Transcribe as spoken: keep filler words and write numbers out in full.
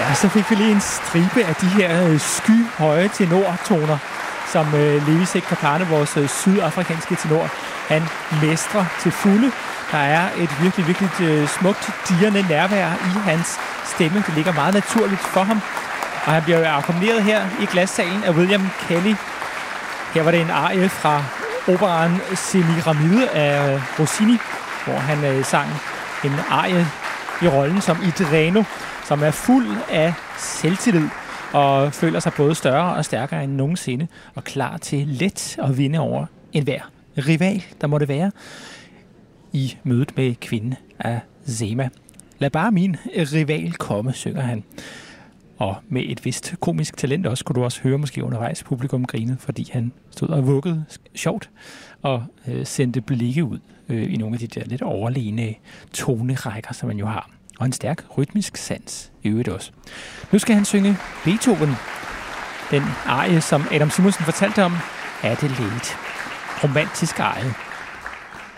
Og så fik vi lige en stribe af de her øh, skyhøje tenortoner, som øh, Lewis Kapane, vores øh, sydafrikanske tenor, han mestrer til fulde. Der er et virkelig, virkelig øh, smukt, dirrende nærvær i hans stemme. Det ligger meget naturligt for ham. Og han bliver jo akkompagneret her i glassalen af William Kelly. Her var det en arie fra operaen Semiramide af Rossini, hvor han øh, sang en arie i rollen som Idreno, som er fuld af selvtillid og føler sig både større og stærkere end nogensinde, og klar til let at vinde over enhver rival, der måtte være i mødet med kvinden af Zema. Lad bare min rival komme, synger han. Og med et vist komisk talent også, kunne du også høre måske undervejs publikum grine, fordi han stod og vuggede sjovt og øh, sendte blikke ud øh, i nogle af de der lidt overlegne tonerækker, som man jo har. Og en stærk rytmisk sans i øvrigt også. Nu skal han synge Beethoven. Den arie, som Adam Simonsen fortalte om, er det lidt romantisk arie.